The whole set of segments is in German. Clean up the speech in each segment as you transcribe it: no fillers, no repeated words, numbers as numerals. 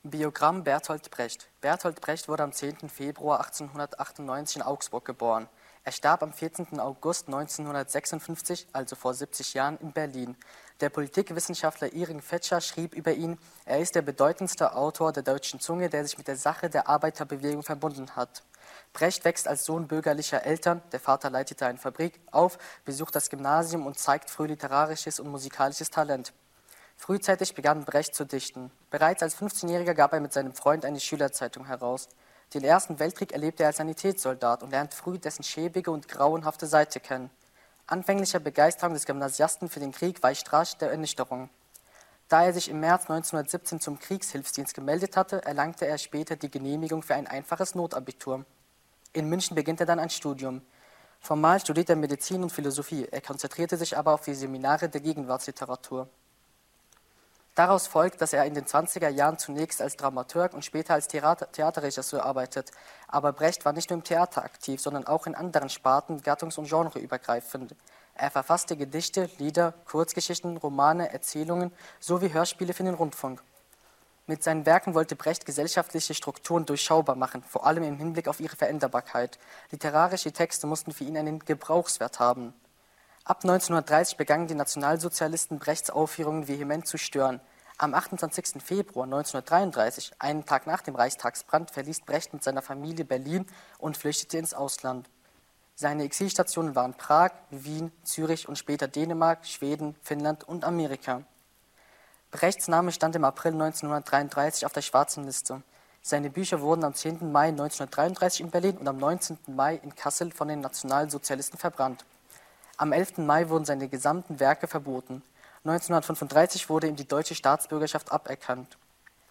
Biogramm Bertolt Brecht. Bertolt Brecht wurde am 10. Februar 1898 in Augsburg geboren. Er starb am 14. August 1956, also vor 70 Jahren, in Berlin. Der Politikwissenschaftler Iring Fetscher schrieb über ihn: Er ist der bedeutendste Autor der deutschen Zunge, der sich mit der Sache der Arbeiterbewegung verbunden hat. Brecht wächst als Sohn bürgerlicher Eltern, der Vater leitete eine Fabrik, auf, besucht das Gymnasium und zeigt früh literarisches und musikalisches Talent. Frühzeitig begann Brecht zu dichten. Bereits als 15-Jähriger gab er mit seinem Freund eine Schülerzeitung heraus. Den Ersten Weltkrieg erlebte er als Sanitätssoldat und lernt früh dessen schäbige und grauenhafte Seite kennen. Anfänglicher Begeisterung des Gymnasiasten für den Krieg weicht rasch der Ernüchterung. Da er sich im März 1917 zum Kriegshilfsdienst gemeldet hatte, erlangte er später die Genehmigung für ein einfaches Notabitur. In München beginnt er dann ein Studium. Formal studiert er Medizin und Philosophie, er konzentrierte sich aber auf die Seminare der Gegenwartsliteratur. Daraus folgt, dass er in den 20er Jahren zunächst als Dramaturg und später als Theaterregisseur arbeitet. Aber Brecht war nicht nur im Theater aktiv, sondern auch in anderen Sparten, gattungs- und genreübergreifend. Er verfasste Gedichte, Lieder, Kurzgeschichten, Romane, Erzählungen sowie Hörspiele für den Rundfunk. Mit seinen Werken wollte Brecht gesellschaftliche Strukturen durchschaubar machen, vor allem im Hinblick auf ihre Veränderbarkeit. Literarische Texte mussten für ihn einen Gebrauchswert haben. Ab 1930 begannen die Nationalsozialisten Brechts Aufführungen vehement zu stören. Am 28. Februar 1933, einen Tag nach dem Reichstagsbrand, verließ Brecht mit seiner Familie Berlin und flüchtete ins Ausland. Seine Exilstationen waren Prag, Wien, Zürich und später Dänemark, Schweden, Finnland und Amerika. Brechts Name stand im April 1933 auf der Schwarzen Liste. Seine Bücher wurden am 10. Mai 1933 in Berlin und am 19. Mai in Kassel von den Nationalsozialisten verbrannt. Am 11. Mai wurden seine gesamten Werke verboten. 1935 wurde ihm die deutsche Staatsbürgerschaft aberkannt.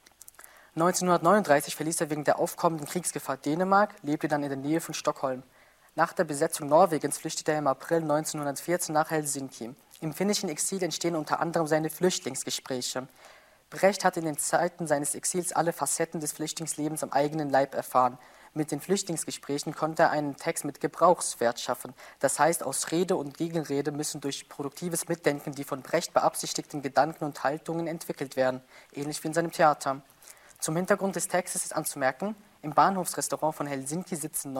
1939 verließ er wegen der aufkommenden Kriegsgefahr Dänemark, lebte dann in der Nähe von Stockholm. Nach der Besetzung Norwegens flüchtete er im April 1914 nach Helsinki. Im finnischen Exil entstehen unter anderem seine Flüchtlingsgespräche. Brecht hat in den Zeiten seines Exils alle Facetten des Flüchtlingslebens am eigenen Leib erfahren. Mit den Flüchtlingsgesprächen konnte er einen Text mit Gebrauchswert schaffen. Das heißt, aus Rede und Gegenrede müssen durch produktives Mitdenken die von Brecht beabsichtigten Gedanken und Haltungen entwickelt werden, ähnlich wie in seinem Theater. Zum Hintergrund des Textes ist anzumerken: Im Bahnhofsrestaurant von Helsinki sitzen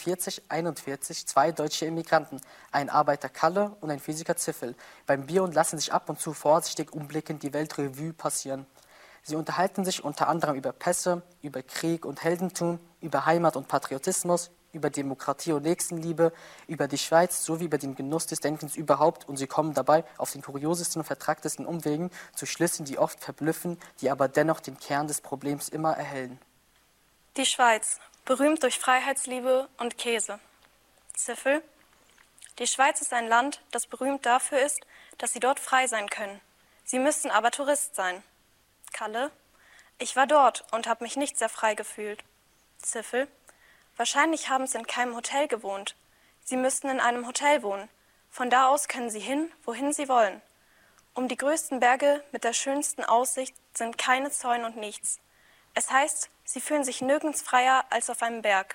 1940/41 zwei deutsche Immigranten, ein Arbeiter Kalle und ein Physiker Ziffel, beim Bier und lassen sich ab und zu vorsichtig umblickend die Weltrevue passieren. Sie unterhalten sich unter anderem über Pässe, über Krieg und Heldentum, über Heimat und Patriotismus, über Demokratie und Nächstenliebe, über die Schweiz sowie über den Genuss des Denkens überhaupt, und sie kommen dabei auf den kuriosesten und vertracktesten Umwegen zu Schlüssen, die oft verblüffen, die aber dennoch den Kern des Problems immer erhellen. Die Schweiz, berühmt durch Freiheitsliebe und Käse. Ziffel: Die Schweiz ist ein Land, das berühmt dafür ist, dass Sie dort frei sein können. Sie müssten aber Tourist sein. Kalle: Ich war dort und habe mich nicht sehr frei gefühlt. Ziffel: Wahrscheinlich haben Sie in keinem Hotel gewohnt. Sie müssten in einem Hotel wohnen. Von da aus können Sie hin, wohin Sie wollen. Um die größten Berge mit der schönsten Aussicht sind keine Zäune und nichts. Es heißt, Sie fühlen sich nirgends freier als auf einem Berg.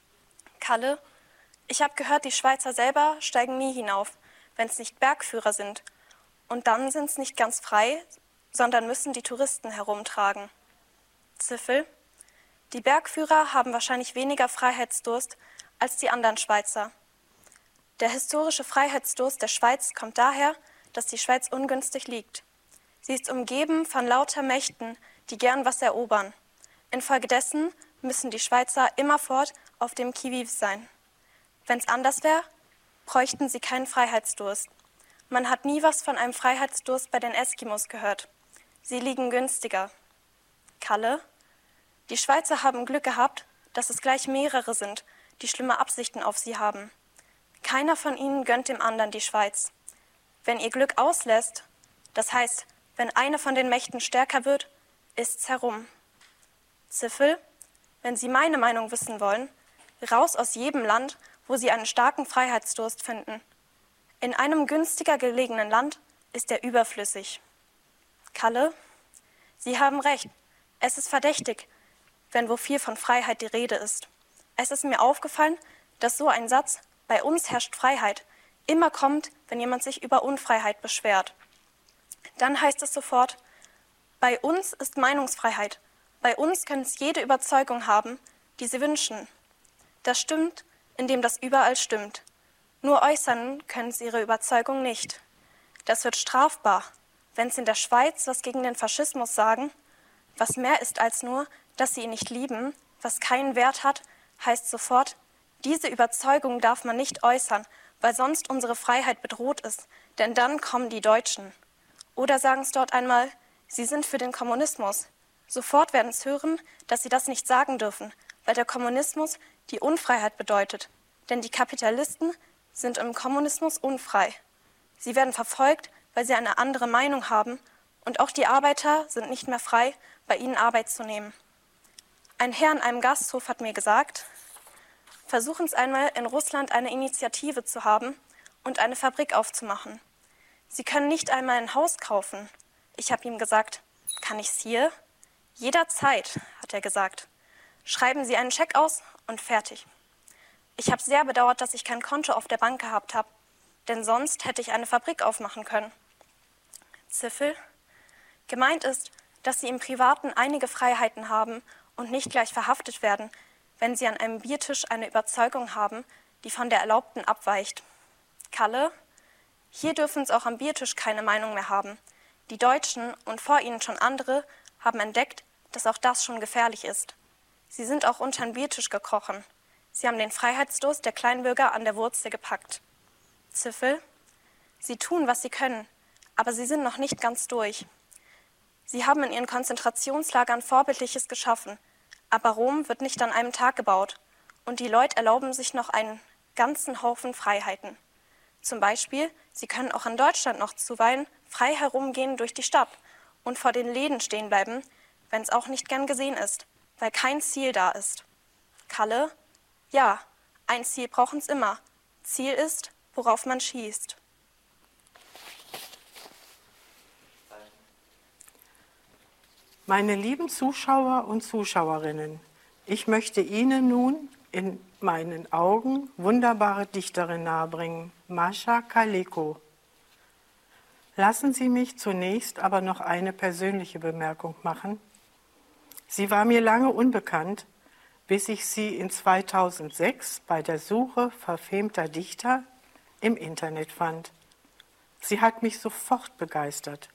Kalle: Ich habe gehört, die Schweizer selber steigen nie hinauf, wenn es nicht Bergführer sind. Und dann sind es nicht ganz frei, sondern müssen die Touristen herumtragen. Ziffel: Die Bergführer haben wahrscheinlich weniger Freiheitsdurst als die anderen Schweizer. Der historische Freiheitsdurst der Schweiz kommt daher, dass die Schweiz ungünstig liegt. Sie ist umgeben von lauter Mächten, die gern was erobern. Infolgedessen müssen die Schweizer immerfort auf dem Qui-vive sein. Wenn es anders wäre, bräuchten sie keinen Freiheitsdurst. Man hat nie was von einem Freiheitsdurst bei den Eskimos gehört. Sie liegen günstiger. Kalle: Die Schweizer haben Glück gehabt, dass es gleich mehrere sind, die schlimme Absichten auf sie haben. Keiner von ihnen gönnt dem anderen die Schweiz. Wenn ihr Glück auslässt, das heißt, wenn eine von den Mächten stärker wird, ist's herum. Ziffel: Wenn Sie meine Meinung wissen wollen, raus aus jedem Land, wo Sie einen starken Freiheitsdurst finden. In einem günstiger gelegenen Land ist er überflüssig. Kalle: Sie haben recht. Es ist verdächtig, wenn wo viel von Freiheit die Rede ist. Es ist mir aufgefallen, dass so ein Satz, bei uns herrscht Freiheit, immer kommt, wenn jemand sich über Unfreiheit beschwert. Dann heißt es sofort, bei uns ist Meinungsfreiheit Bei uns können es jede Überzeugung haben, die sie wünschen. Das stimmt, indem das überall stimmt. Nur äußern können sie ihre Überzeugung nicht. Das wird strafbar, wenn sie in der Schweiz was gegen den Faschismus sagen, was mehr ist als nur, dass sie ihn nicht lieben, was keinen Wert hat, heißt sofort, diese Überzeugung darf man nicht äußern, weil sonst unsere Freiheit bedroht ist, denn dann kommen die Deutschen. Oder sagen es dort einmal, sie sind für den Kommunismus. Sofort werden es hören, dass sie das nicht sagen dürfen, weil der Kommunismus die Unfreiheit bedeutet. Denn die Kapitalisten sind im Kommunismus unfrei. Sie werden verfolgt, weil sie eine andere Meinung haben, und auch die Arbeiter sind nicht mehr frei, bei ihnen Arbeit zu nehmen. Ein Herr in einem Gasthof hat mir gesagt, versuchen Sie einmal in Russland eine Initiative zu haben und eine Fabrik aufzumachen. Sie können nicht einmal ein Haus kaufen. Ich habe ihm gesagt, kann ich's hier? Jederzeit, hat er gesagt. Schreiben Sie einen Scheck aus und fertig. Ich habe sehr bedauert, dass ich kein Konto auf der Bank gehabt habe, denn sonst hätte ich eine Fabrik aufmachen können. Ziffel. Gemeint ist, dass Sie im Privaten einige Freiheiten haben und nicht gleich verhaftet werden, wenn Sie an einem Biertisch eine Überzeugung haben, die von der erlaubten abweicht. Kalle. Hier dürfen Sie auch am Biertisch keine Meinung mehr haben. Die Deutschen und vor ihnen schon andere haben entdeckt, dass auch das schon gefährlich ist. Sie sind auch unter den Biertisch gekrochen. Sie haben den Freiheitsdurst der Kleinbürger an der Wurzel gepackt. Ziffel. Sie tun, was sie können, aber sie sind noch nicht ganz durch. Sie haben in ihren Konzentrationslagern Vorbildliches geschaffen, aber Rom wird nicht an einem Tag gebaut und die Leute erlauben sich noch einen ganzen Haufen Freiheiten. Zum Beispiel, sie können auch in Deutschland noch zuweilen frei herumgehen durch die Stadt und vor den Läden stehen bleiben, wenn es auch nicht gern gesehen ist, weil kein Ziel da ist. Kalle, ja, ein Ziel brauchen es immer. Ziel ist, worauf man schießt. Meine lieben Zuschauer und Zuschauerinnen, ich möchte Ihnen nun in meinen Augen wunderbare Dichterin nahebringen, Mascha Kaleko. Lassen Sie mich zunächst aber noch eine persönliche Bemerkung machen. Sie war mir lange unbekannt, bis ich sie in 2006 bei der Suche verfemter Dichter im Internet fand. Sie hat mich sofort begeistert.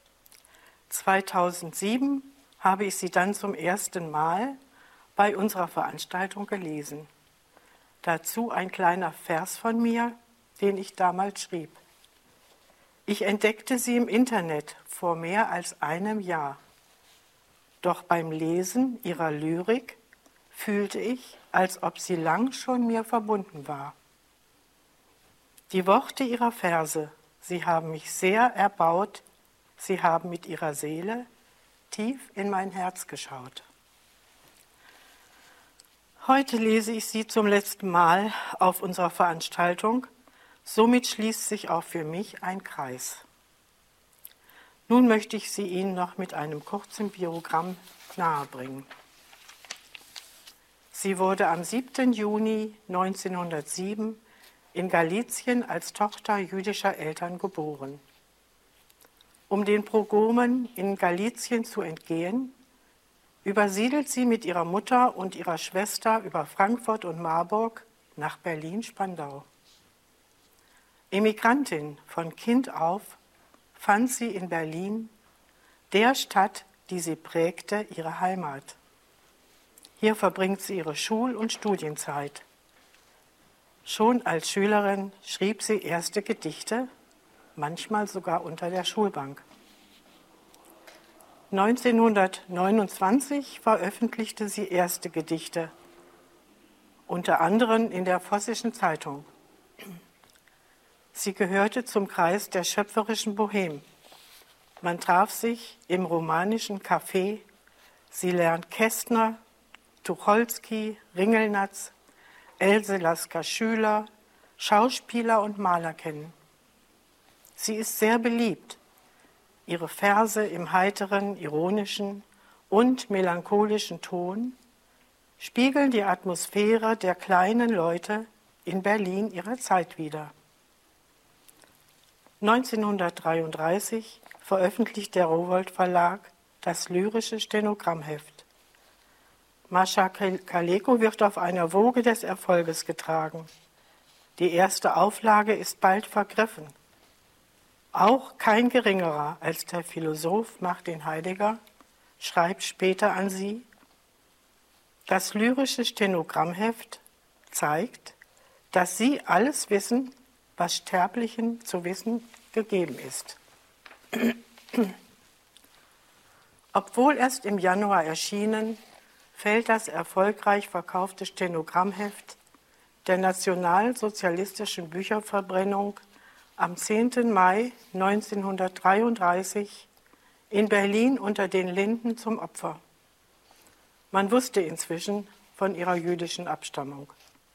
2007 habe ich sie dann zum ersten Mal bei unserer Veranstaltung gelesen. Dazu ein kleiner Vers von mir, den ich damals schrieb. Ich entdeckte sie im Internet vor mehr als einem Jahr. Doch beim Lesen ihrer Lyrik fühlte ich, als ob sie lang schon mir verbunden war. Die Worte ihrer Verse, sie haben mich sehr erbaut, sie haben mit ihrer Seele tief in mein Herz geschaut. Heute lese ich sie zum letzten Mal auf unserer Veranstaltung, somit schließt sich auch für mich ein Kreis. Nun möchte ich sie Ihnen noch mit einem kurzen Biogramm nahebringen. Sie wurde am 7. Juni 1907 in Galizien als Tochter jüdischer Eltern geboren. Um den Pogromen in Galizien zu entgehen, übersiedelt sie mit ihrer Mutter und ihrer Schwester über Frankfurt und Marburg nach Berlin-Spandau. Emigrantin von Kind auf fand sie in Berlin, der Stadt, die sie prägte, ihre Heimat. Hier verbringt sie ihre Schul- und Studienzeit. Schon als Schülerin schrieb sie erste Gedichte, manchmal sogar unter der Schulbank. 1929 veröffentlichte sie erste Gedichte, unter anderem in der Vossischen Zeitung. Sie gehörte zum Kreis der schöpferischen Bohème. Man traf sich im romanischen Café. Sie lernt Kästner, Tucholsky, Ringelnatz, Else Lasker-Schüler, Schauspieler und Maler kennen. Sie ist sehr beliebt. Ihre Verse im heiteren, ironischen und melancholischen Ton spiegeln die Atmosphäre der kleinen Leute in Berlin ihrer Zeit wider. 1933 veröffentlicht der Rowohlt Verlag das lyrische Stenogrammheft Mascha Kaleko wird auf einer Woge des Erfolges getragen. Die erste Auflage ist bald vergriffen. Auch kein Geringerer als der Philosoph Martin Heidegger schreibt später an sie: Das lyrische Stenogrammheft zeigt, dass Sie alles wissen, was Sterblichen zu wissen gegeben ist. Obwohl erst im Januar erschienen, fällt das erfolgreich verkaufte Stenogrammheft der nationalsozialistischen Bücherverbrennung am 10. Mai 1933 in Berlin unter den Linden zum Opfer. Man wusste inzwischen von ihrer jüdischen Abstammung.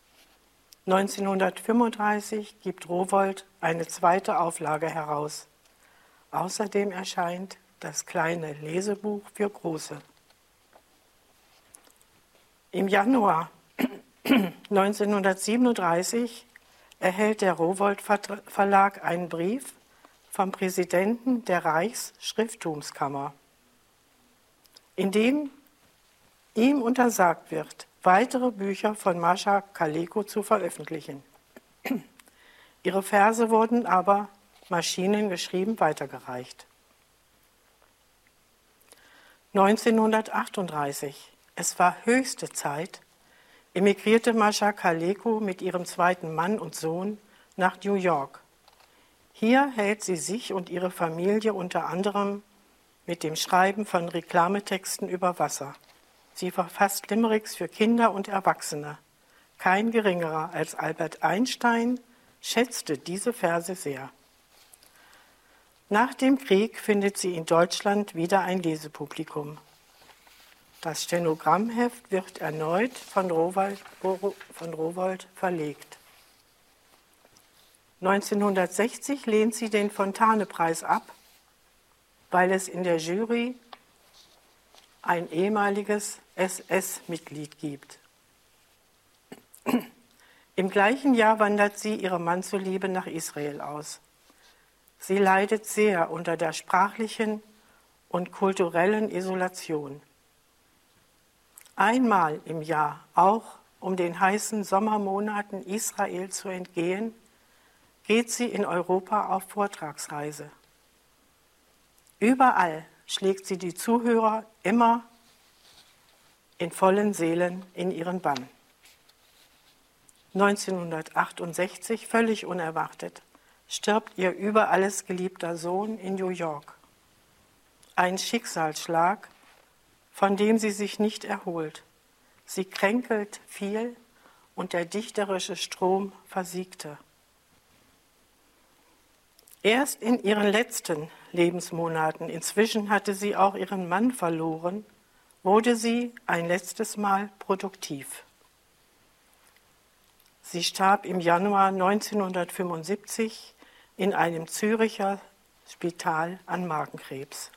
1935 gibt Rowohlt eine zweite Auflage heraus. Außerdem erscheint das kleine Lesebuch für Große. Im Januar 1937 erhält der Rowohlt Verlag einen Brief vom Präsidenten der Reichsschrifttumskammer, in dem ihm untersagt wird, weitere Bücher von Mascha Kaleko zu veröffentlichen. Ihre Verse wurden aber maschinengeschrieben weitergereicht. 1938, es war höchste Zeit, emigrierte Mascha Kaleko mit ihrem zweiten Mann und Sohn nach New York. Hier hält sie sich und ihre Familie unter anderem mit dem Schreiben von Reklametexten über Wasser. Sie verfasst Limericks für Kinder und Erwachsene. Kein geringerer als Albert Einstein schätzte diese Verse sehr. Nach dem Krieg findet sie in Deutschland wieder ein Lesepublikum. Das Stenogrammheft wird erneut von Rowohlt verlegt. 1960 lehnt sie den Fontane-Preis ab, weil es in der Jury ein ehemaliges SS-Mitglied gibt. Im gleichen Jahr wandert sie ihrem Mann zuliebe nach Israel aus. Sie leidet sehr unter der sprachlichen und kulturellen Isolation. Einmal im Jahr, auch um den heißen Sommermonaten Israel zu entgehen, geht sie in Europa auf Vortragsreise. Überall schlägt sie die Zuhörer immer in vollen Seelen in ihren Bann. 1968, völlig unerwartet, stirbt ihr über alles geliebter Sohn in New York. Ein Schicksalsschlag, von dem sie sich nicht erholt. Sie kränkelt viel und der dichterische Strom versiegte. Erst in ihren letzten Lebensmonaten, inzwischen hatte sie auch ihren Mann verloren, wurde sie ein letztes Mal produktiv. Sie starb im Januar 1975 in einem Züricher Spital an Magenkrebs.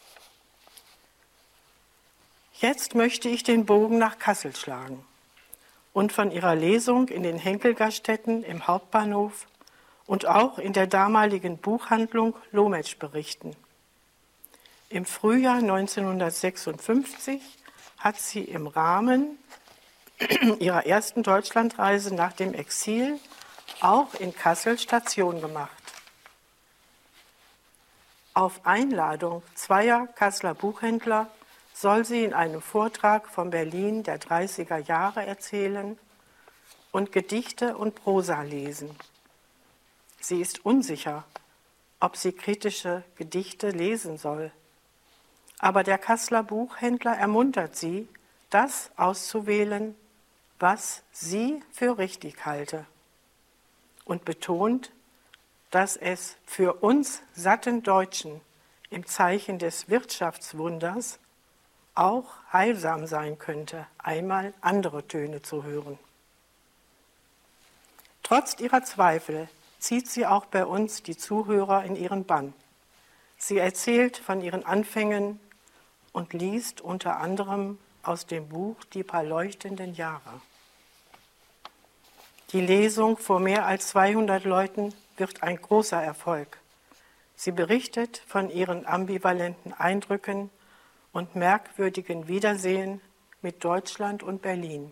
Jetzt möchte ich den Bogen nach Kassel schlagen und von ihrer Lesung in den Henkelgaststätten im Hauptbahnhof und auch in der damaligen Buchhandlung Lometsch berichten. Im Frühjahr 1956 hat sie im Rahmen ihrer ersten Deutschlandreise nach dem Exil auch in Kassel Station gemacht. Auf Einladung zweier Kasseler Buchhändler soll sie in einem Vortrag von Berlin der 30er Jahre erzählen und Gedichte und Prosa lesen. Sie ist unsicher, ob sie kritische Gedichte lesen soll. Aber der Kasseler Buchhändler ermuntert sie, das auszuwählen, was sie für richtig halte, und betont, dass es für uns satten Deutschen im Zeichen des Wirtschaftswunders auch heilsam sein könnte, einmal andere Töne zu hören. Trotz ihrer Zweifel zieht sie auch bei uns die Zuhörer in ihren Bann. Sie erzählt von ihren Anfängen und liest unter anderem aus dem Buch Die paar leuchtenden Jahre. Die Lesung vor mehr als 200 Leuten wird ein großer Erfolg. Sie berichtet von ihren ambivalenten Eindrücken und merkwürdigen Wiedersehen mit Deutschland und Berlin.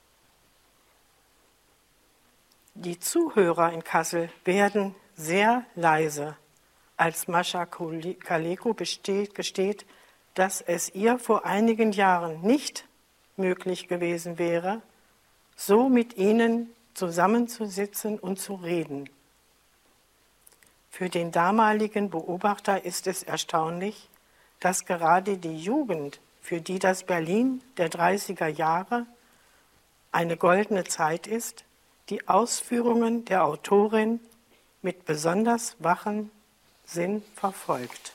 Die Zuhörer in Kassel werden sehr leise, als Mascha Kaleko gesteht, dass es ihr vor einigen Jahren nicht möglich gewesen wäre, so mit ihnen zusammenzusitzen und zu reden. Für den damaligen Beobachter ist es erstaunlich, dass gerade die Jugend, für die das Berlin der 30er Jahre eine goldene Zeit ist, die Ausführungen der Autorin mit besonders wachem Sinn verfolgt.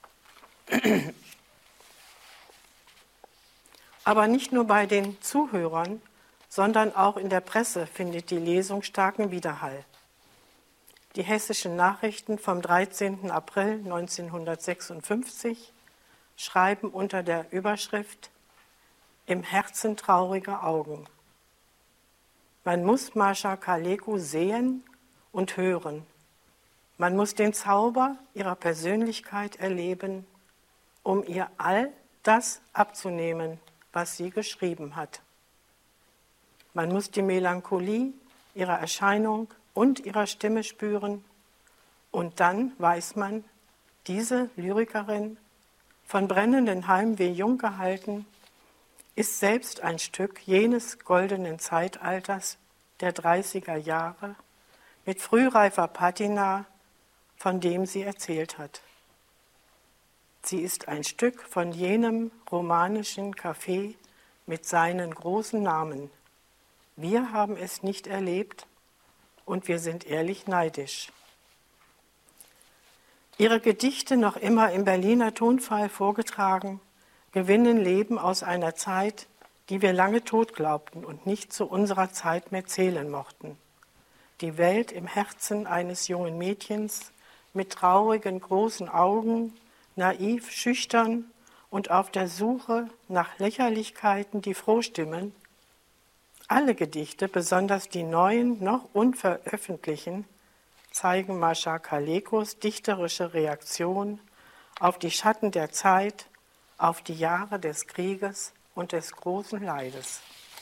Aber nicht nur bei den Zuhörern, sondern auch in der Presse findet die Lesung starken Widerhall. Die hessischen Nachrichten vom 13. April 1956 schreiben unter der Überschrift »Im Herzen traurige Augen«. Man muss Mascha Kaleko sehen und hören. Man muss den Zauber ihrer Persönlichkeit erleben, um ihr all das abzunehmen, was sie geschrieben hat. Man muss die Melancholie ihrer Erscheinung und ihrer Stimme spüren, und dann weiß man, diese Lyrikerin, von brennenden Heimweh jung gehalten, ist selbst ein Stück jenes goldenen Zeitalters der 30er Jahre mit frühreifer Patina, von dem sie erzählt hat. Sie ist ein Stück von jenem romanischen Café mit seinen großen Namen. Wir haben es nicht erlebt und wir sind ehrlich neidisch. Ihre Gedichte, noch immer im Berliner Tonfall vorgetragen, gewinnen Leben aus einer Zeit, die wir lange tot glaubten und nicht zu unserer Zeit mehr zählen mochten. Die Welt im Herzen eines jungen Mädchens mit traurigen großen Augen, naiv, schüchtern und auf der Suche nach Lächerlichkeiten, die froh stimmen. Alle Gedichte, besonders die neuen, noch unveröffentlichten, zeigen Mascha Kalekos dichterische Reaktion auf die Schatten der Zeit, auf die Jahre des Krieges und des großen Leides.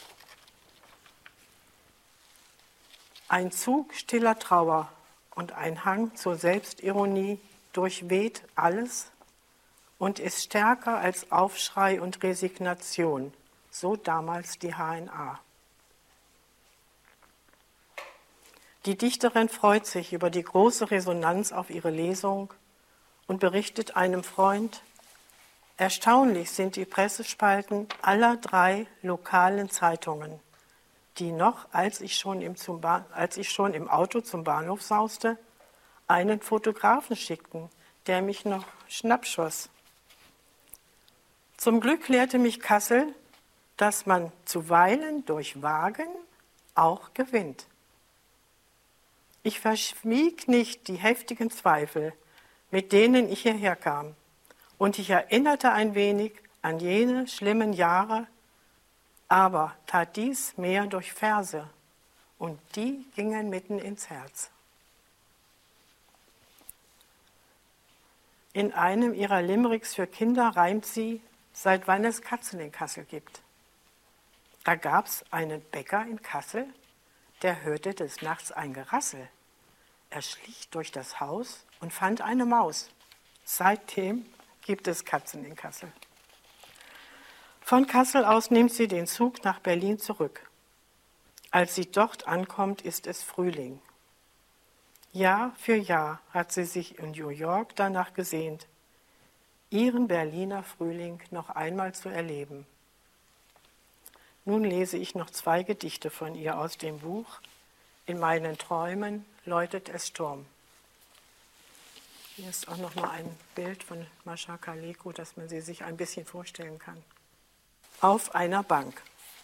Ein Zug stiller Trauer und ein Hang zur Selbstironie durchweht alles und ist stärker als Aufschrei und Resignation, so damals die HNA. Die Dichterin freut sich über die große Resonanz auf ihre Lesung und berichtet einem Freund, erstaunlich sind die Pressespalten aller 3 lokalen Zeitungen, die noch, als ich schon im Auto zum Bahnhof sauste, einen Fotografen schickten, der mich noch schnappschoss. Zum Glück lehrte mich Kassel, dass man zuweilen durch Wagen auch gewinnt. Ich verschwieg nicht die heftigen Zweifel, mit denen ich hierher kam, und ich erinnerte ein wenig an jene schlimmen Jahre, aber tat dies mehr durch Verse, und die gingen mitten ins Herz. In einem ihrer Limericks für Kinder reimt sie, seit wann es Katzen in Kassel gibt. Da gab's einen Bäcker in Kassel, der hörte des Nachts ein Gerassel. Er schlich durch das Haus und fand eine Maus. Seitdem gibt es Katzen in Kassel. Von Kassel aus nimmt sie den Zug nach Berlin zurück. Als sie dort ankommt, ist es Frühling. Jahr für Jahr hat sie sich in New York danach gesehnt, ihren Berliner Frühling noch einmal zu erleben. Nun lese ich noch 2 Gedichte von ihr aus dem Buch »In meinen Träumen läutet es Sturm«. Hier ist auch noch mal ein Bild von Mascha Kaleko, dass man sie sich ein bisschen vorstellen kann. Auf einer Bank.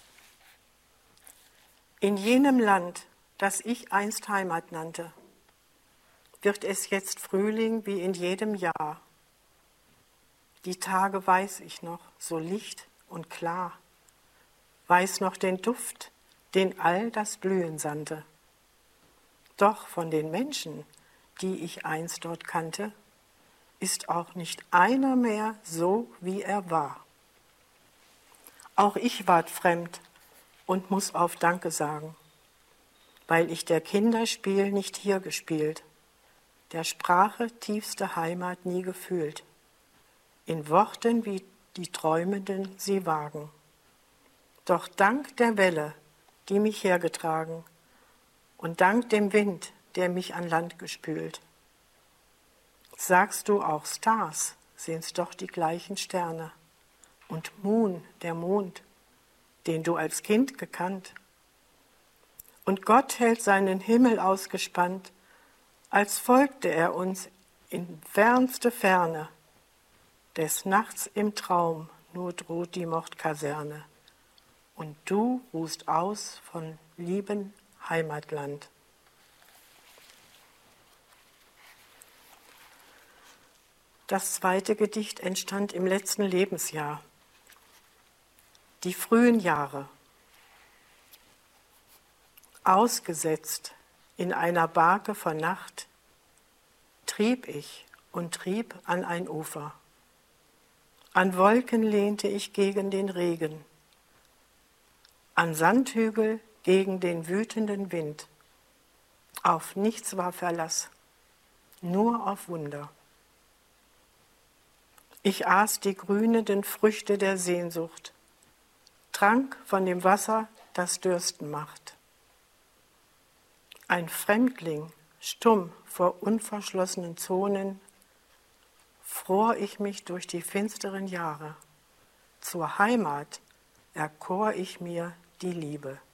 In jenem Land, das ich einst Heimat nannte, wird es jetzt Frühling wie in jedem Jahr. Die Tage weiß ich noch, so licht und klar, weiß noch den Duft, den all das Blühen sandte. Doch von den Menschen, die ich einst dort kannte, ist auch nicht einer mehr so, wie er war. Auch ich ward fremd und muss auf Danke sagen, weil ich der Kinderspiel nicht hier gespielt, der Sprache tiefste Heimat nie gefühlt, in Worten wie die Träumenden sie wagen. Doch dank der Welle, die mich hergetragen, und dank dem Wind, der mich an Land gespült, sagst du auch Stars, sehen's doch die gleichen Sterne, und Moon, der Mond, den du als Kind gekannt. Und Gott hält seinen Himmel ausgespannt, als folgte er uns in fernste Ferne. Des Nachts im Traum nur droht die Mordkaserne, und du ruhst aus von lieben Heimatland. Das zweite Gedicht entstand im letzten Lebensjahr. Die frühen Jahre. Ausgesetzt in einer Barke von Nacht, trieb ich und trieb an ein Ufer. An Wolken lehnte ich gegen den Regen, an Sandhügel gegen den wütenden Wind. Auf nichts war Verlass, nur auf Wunder. Ich aß die grünenden Früchte der Sehnsucht, trank von dem Wasser, das Dürsten macht. Ein Fremdling, stumm vor unverschlossenen Zonen, fror ich mich durch die finsteren Jahre. Zur Heimat erkor ich mir die Liebe.